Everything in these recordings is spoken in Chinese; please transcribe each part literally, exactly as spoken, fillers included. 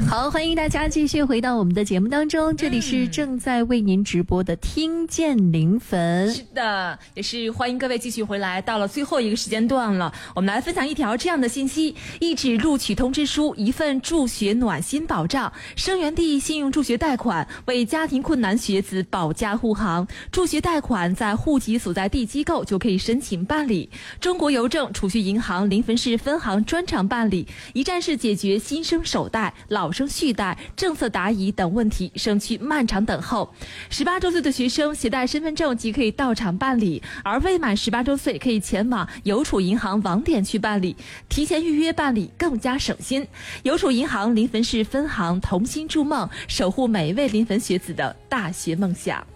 好，欢迎大家继续回到我们的节目当中，这里是正在为您直播的听见零分。 是的，也是欢迎各位继续回来，到了最后一个时间段了，我们来分享一条这样的信息：一纸录取通知书，一份助学暖心保障，生源地信用助学贷款为家庭困难学子保驾护航，助学贷款在户籍所在地机构就可以申请办理，中国邮政储蓄银行临汾市分行专场办理，一站式解决新生首贷、老生续贷、政策答疑等问题，省去漫长等候。十八周岁的学生携带身份证即可以到场办理，而未满十八周岁可以前往邮储银行网点去办理，提前预约办理更加省心。邮储银行临汾市分行同心筑梦，守护每一位临汾学子的大学梦想。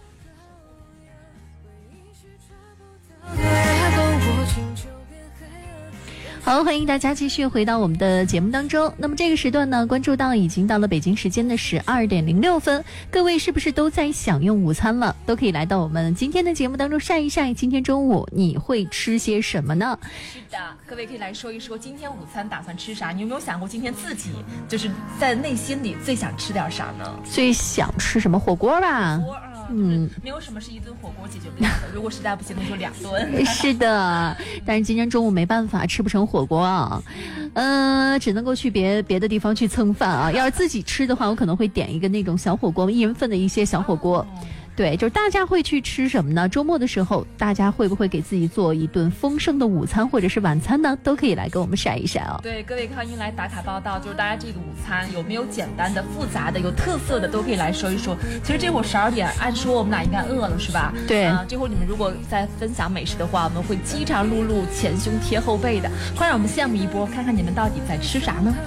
好，欢迎大家继续回到我们的节目当中。那么这个时段呢，关注到已经到了北京时间的十二点零六分，各位是不是都在享用午餐了？都可以来到我们今天的节目当中晒一晒，今天中午你会吃些什么呢？ 是的，各位可以来说一说今天午餐打算吃啥？你有没有想过今天自己就是在内心里最想吃点啥呢？ 最想吃什么？火锅吧。 火锅啊。嗯，没有什么是一顿火锅解决不了的。如果实在不行，那就两顿。 是的，但是今天中午没办法，吃不成火锅啊，呃，只能够去别别的地方去蹭饭啊。要是自己吃的话，我可能会点一个那种小火锅，一人份的一些小火锅。对，就是大家会去吃什么呢？周末的时候，大家会不会给自己做一顿丰盛的午餐或者是晚餐呢？都可以来跟我们晒一晒哦。 对，各位欢迎来打卡报道，就是大家这个午餐有没有简单的、复杂的、有特色的，都可以来说一说。其实这会儿十二点，按说我们俩应该饿了，是吧？ 对。 啊、呃，这会儿你们如果在分享美食的话，我们会饥肠辘辘、前胸贴后背的，快让我们羡慕一波，看看你们到底在吃啥呢？